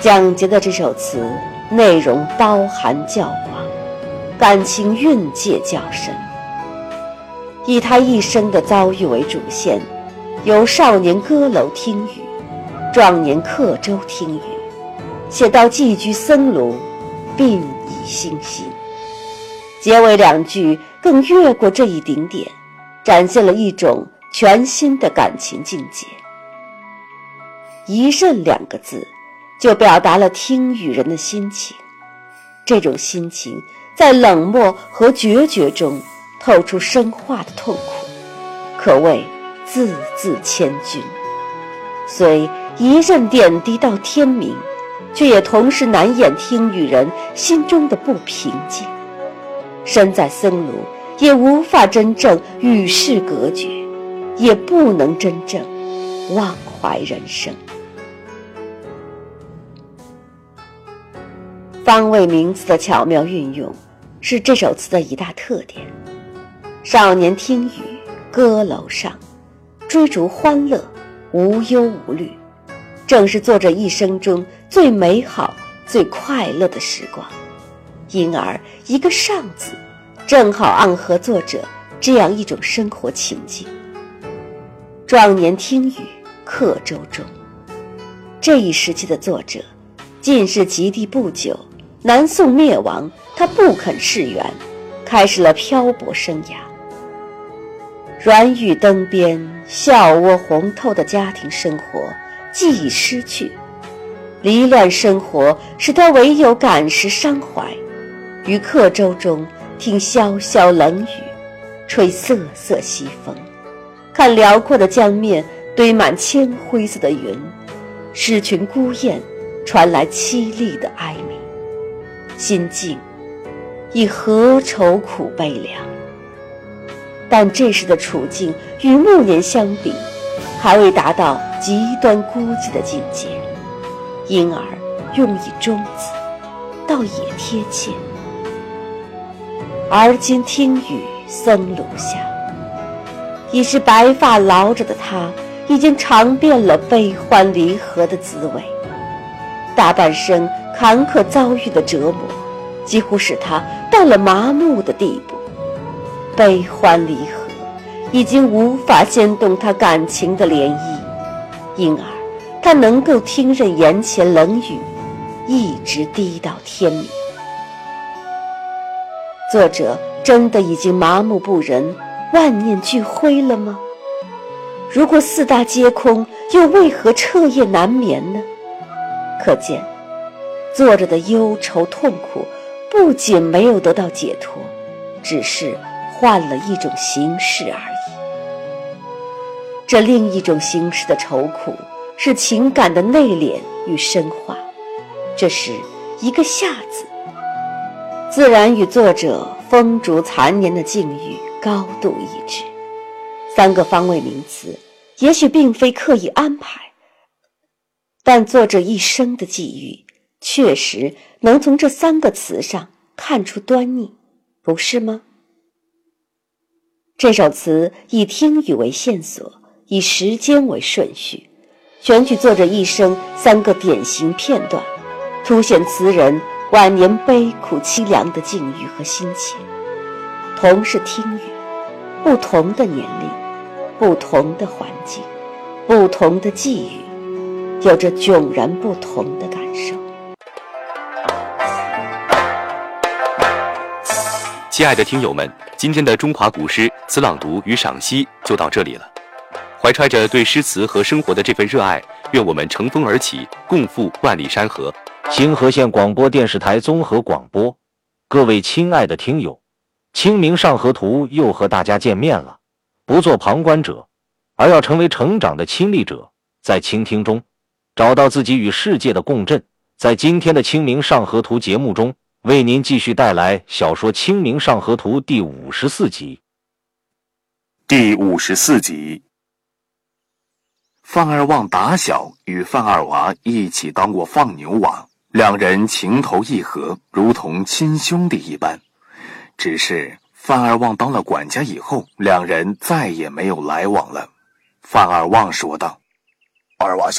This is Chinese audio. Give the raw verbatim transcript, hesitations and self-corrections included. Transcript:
蒋捷的这首词内容包含较广，感情蕴藉较深，以他一生的遭遇为主线，由少年歌楼听雨，壮年客舟听雨，写到寄居僧庐，鬓已星星。结尾两句更越过这一顶点，展现了一种全新的感情境界。一任两个字就表达了听雨人的心情，这种心情在冷漠和决绝中透出生化的痛苦，可谓字字千钧。虽一任点滴到天明，却也同时难掩听雨人心中的不平静。身在僧庐，也无法真正与世隔绝，也不能真正忘怀人生。方位名词的巧妙运用是这首词的一大特点。少年听雨，歌楼上，追逐欢乐，无忧无虑，正是作者一生中最美好最快乐的时光。因而一个上字正好暗合作者这样一种生活情境。壮年听雨，客舟中，这一时期的作者进士及第不久，南宋灭亡，他不肯释元，开始了漂泊生涯。软语灯边，笑窝红透的家庭生活既已失去，离乱生活使他唯有感时伤怀，于客舟中听潇潇冷雨，吹瑟瑟西风，看辽阔的江面堆满铅灰色的云，诗群孤雁传来凄厉的哀鸣，心境以何愁苦悲凉。但这时的处境与暮年相比，还未达到极端孤寂的境界，因而用以中字，倒也贴切。而今听雨僧庐下，已是白发老者的他，已经尝遍了悲欢离合的滋味。大半生坎坷遭遇的折磨，几乎使他到了麻木的地步。悲欢离合已经无法牵动他感情的涟漪，因而他能够听任眼前冷雨一直滴到天明。作者真的已经麻木不仁，万念俱灰了吗？如果四大皆空，又为何彻夜难眠呢？可见作者的忧愁痛苦不仅没有得到解脱，只是换了一种形式而已。这另一种形式的愁苦是情感的内敛与深化，这是一个下字，自然与作者风烛残年的境遇高度一致。三个方位名词也许并非刻意安排，但作者一生的际遇确实能从这三个词上看出端倪，不是吗？这首词以听雨为线索，以时间为顺序，选取作者一生三个典型片段，凸显词人晚年悲苦凄凉的境遇和心情。同是听雨，不同的年龄，不同的环境，不同的际遇，有着迥然不同的感受。 亲爱的听友们，今天的中华古诗词朗读与赏析就到这里了。怀揣着对诗词和生活的这份热爱，愿我们乘风而起，共赴万里山河。 新河县广播电视台综合广播，各位亲爱的听友，清明上河图又和大家见面了。不做旁观者，而要成为成长的亲历者，在倾听中找到自己与世界的共振。在今天的清明上河图节目中，为您继续带来小说《清明上河图》第五十四集。 第五十四集，范二旺打小与范二娃一起当过放牛娃，两人情投意合，如同亲兄弟一般。只是范二旺当了管家以后，两人再也没有来往了。范二旺说道：“二娃